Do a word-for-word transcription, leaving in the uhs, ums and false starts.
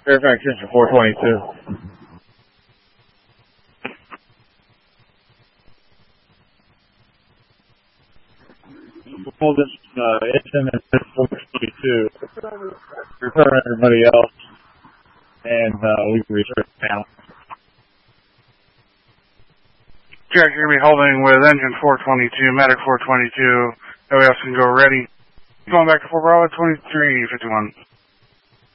Fairfax Central four twenty-two. Hold this, uh, S M S four twenty-two. Refer everybody else, and, uh, we can research now. Jack, you're going to be holding with engine four twenty-two, medic four twenty-two. Everybody else can go ready. Going back to Fort Bravo twenty-three fifty-one.